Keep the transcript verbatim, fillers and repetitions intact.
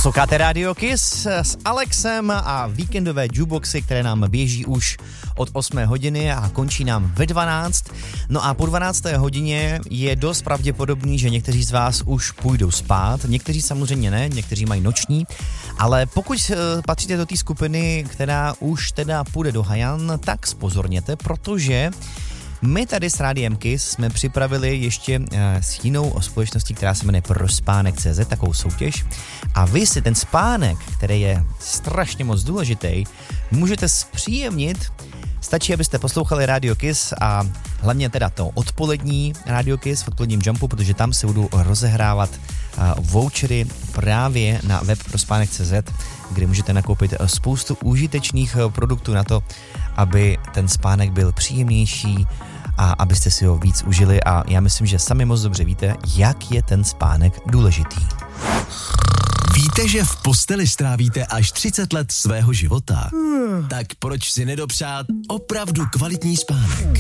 Posloucháte Radio Kiss s Alexem a víkendové jukeboxy, které nám běží už od osmé hodiny a končí nám ve dvanáct. No a po dvanácté hodině je dost pravděpodobný, že někteří z vás už půjdou spát, někteří samozřejmě ne, někteří mají noční, ale pokud patříte do té skupiny, která už teda půjde do hajan, tak spozorněte, protože my tady s Rádiem Kiss jsme připravili ještě uh, s jinou společností, která se jmenuje Prospánek tečka cé zet, takovou soutěž. A vy si ten spánek, který je strašně moc důležitý, můžete zpříjemnit. Stačí, abyste poslouchali Radio Kiss a hlavně teda to odpolední Radio Kiss v odpoledním jumpu, protože tam se budou rozehrávat uh, vouchery právě na web prospánek tečka cé zet, kde můžete nakoupit spoustu užitečných produktů na to, aby ten spánek byl příjemnější a abyste si ho víc užili, a já myslím, že sami moc dobře víte, jak je ten spánek důležitý. Víte, že v posteli strávíte až třicet let svého života? Hmm. Tak proč si nedopřát opravdu kvalitní spánek?